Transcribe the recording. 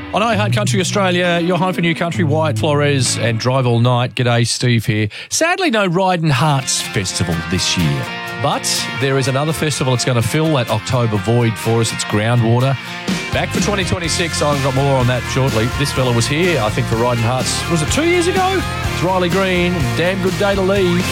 On iHeart Country Australia, your home for new country, Wyatt Flores and Drive All Night. G'day, Steve here. Sadly, no Riding Hearts Festival this year. But there is another festival that's going to fill that October void for us. It's Groundwater. Back for 2026. I've got more on that shortly. This fella was here, I think, for Riding Hearts. Was it 2 years ago? It's Riley Green. Damn good day to leave.